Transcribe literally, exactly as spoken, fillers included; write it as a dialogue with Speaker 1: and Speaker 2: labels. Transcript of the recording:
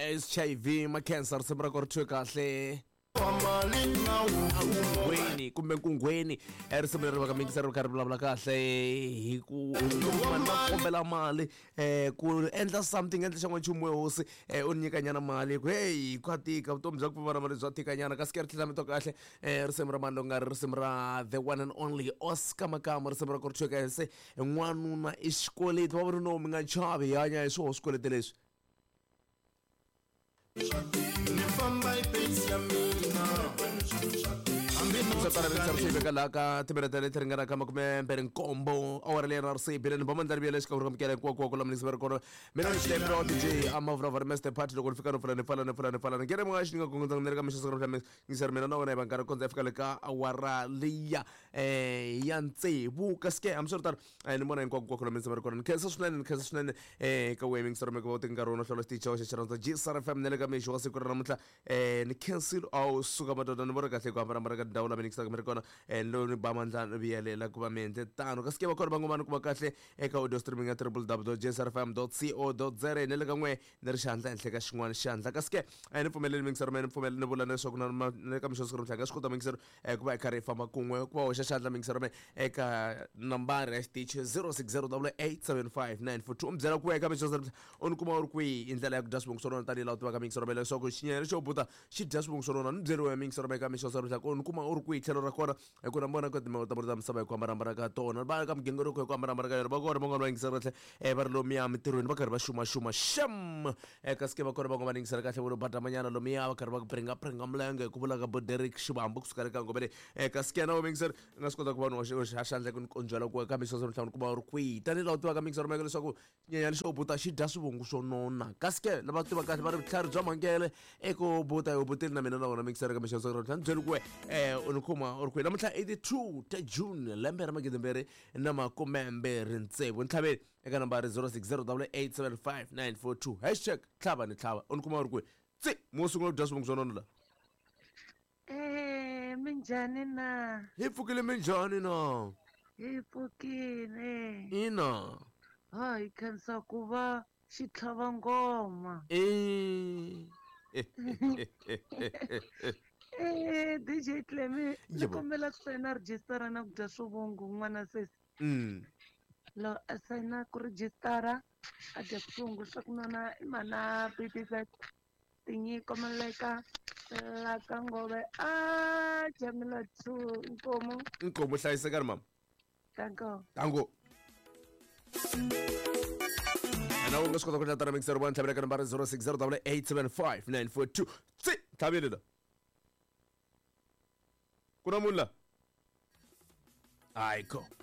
Speaker 1: H I V ma-cancer sembra ku ri thwe kahle ngweni kumbe nkungweni risimu leri va ka mingisa ri ri karhi vulavula kahle hi ku mani va kombela mali eh ku endla something endla xan'wana nchumu we hosi u nyika nyana mali ku hey ku tika vutomi bya ku pfumala mali bya tika nyana kasi ke ri tlhela mito kahle risimu ra mani lo nga ri risimu ra the one and only Oscar Makama risimu ra ku ri thwe kahle n'wanuna i xikweleti va vuri no mi nga chavi hi hanya hi swoho swikweleti leswi sotaravisarusiveka laha ka timinete leti ringanaka makume mbirhi nkombo awara leyi ra risibi leni vamandlari vya le xikarhi ka mukela hinkwakuwa ku lamunisi va ri kona mina ni xilembro D J amavurava master party loko ni fika ni pfula ni pfala ni pfula ni pfala ni ngene mwa xi ni nga gongondzanga ni ri ka mixo ngisari mina na wena hi vangari konza hi fika le ka awara liya eh ya ntsevu kasi ke hambiswiritano ni vona hinkwakuwa ku lamunisi va ri kona ni khensa swinene ni khensa swinene eh ka weming soromeka va uti nkarhi wona hlolo xitichawa xa xirhandza G S R F M ne le ka mixo wa siku ra namuntlha eh ni cancel awu suka madoda ni vona kahle ku hambana ka ndhawu lava nikisaka mi ri kona and lo ni ba mandla viyelela ku va mi endle tano kasi ke va kona van'wana ku va kahle eka audio streaming ya w w w dot j s r f m dot co dot za ne le ka n'we ni ri xandla ehenhla ka xin'wana xandla kasi ke a ni pfumeleli mingisero me ni pfumela ni vula leswaku na le ka mixo siku rintlha nga swi kota mingisero ku va hi karhi hi famba kun'we ku va hoxa xandla mingisero me eka nambara ya xitichi zero six zero eight eight seven five nine four two u mi byela ku eka mixo siku rintlha u ni kuma u ri kwihi i ndlela ya ku dya swivongo swa rona tanihi laha u tivaka mingisero me leswaku xinyene xo buta xi dya swivongo swa rona ni byeriwe mingisero me eka mixo siku rintlha ku ni kuma u ri kwihi tlhelo ra kona hi ku na vona ku timhaka ta vona ta misava hi ku hambanahambana ka tona va ka migingiriko hi ku hambanahambana ka yona va kona van'wana va yingisela kahle va ri lomiya mitirhweni va karhi va xumaxuma xam kasi ke va kona van'wana va yingisela kahle vo batamanyana lomiya va karhi va pringapiringa milenge hi ku vulaka bo Derek Xivambu kusuka le ka ngomeni kasi ke na vo mingisela u nga swi kota ku va ni hoxa xandla ku ni kondzwela ku ka mixo rintlha ni ku va u ri kwihi tanihi laha u tivaka mixo rimeke leswaku nyenyani xo buta xi dya swivongo swo nona kasi ke lava tiva kahle va ri vutlhari bya mhangele eku buta hi ubutile na mina na vona mixo ka mixo rintlha ni byeli ku we u ni kuma u ri kwihi namuntlha eighty-two ta June lembe ra magidembere na makume mbirhi ntsevu ni tlhaveni eka nambari zero six zero eight eight seven five nine four two hashtag tlhava ni tlhava u ni kuma u ri kwihi tsi musungula ku dya swivongo swo nona la
Speaker 2: Eh, minjhani na?
Speaker 1: hi pfukile minjhani na?
Speaker 2: Hi pfukile.
Speaker 1: Ina.
Speaker 2: Ha hi khensa ku va xitlhava ngoma.
Speaker 1: Eh.
Speaker 2: Eh, D J Clemi, ni kombela ku sayina rejistara na ku dya swivongo n'wana sesi.
Speaker 1: Mm.
Speaker 2: Lo a sayina ku rejistara a dya swivongo swa ku nona i mana P-T-Z tinyiko maleka la ka ngove a Jamila two nkomo.
Speaker 1: Nkomo hlayiseka ri mama.
Speaker 2: Tango.
Speaker 1: Tango. Ana u nga swi kota ku tlhatana mixer one tlhavela ka nambara zero six zero eight eight seven five nine four two tsi tlhavile la ku na munhu la ayikho